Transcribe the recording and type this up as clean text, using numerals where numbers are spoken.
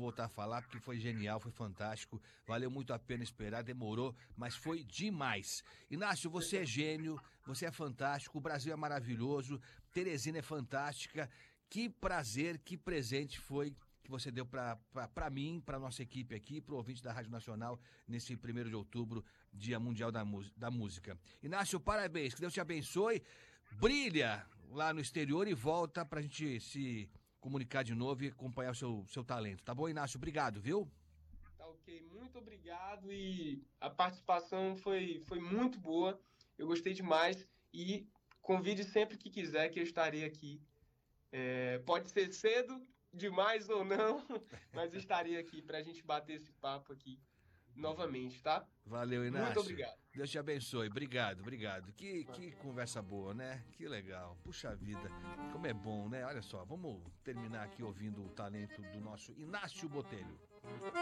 voltar a falar porque foi genial, foi fantástico, valeu muito a pena esperar, demorou, mas foi demais. Inácio, você é gênio, você é fantástico, o Brasil é maravilhoso, Teresina é fantástica. Que prazer, que presente foi que você deu para mim, para nossa equipe aqui, para o ouvinte da Rádio Nacional, nesse 1º de outubro, Dia Mundial da Música. Inácio, parabéns, que Deus te abençoe, brilha lá no exterior e volta para a gente se comunicar de novo e acompanhar o seu talento. Tá bom, Inácio? Obrigado, viu? Tá ok, muito obrigado e a participação foi muito boa. Eu gostei demais e convide sempre que quiser que eu estarei aqui. Pode ser cedo demais ou não, mas estarei aqui para a gente bater esse papo aqui novamente, tá? Valeu, Muito Inácio. obrigado. Deus te abençoe. Obrigado, obrigado. Que conversa boa, né? Que legal. Puxa vida, como é bom, né? Olha só, vamos terminar aqui ouvindo o talento do nosso Inácio Botelho.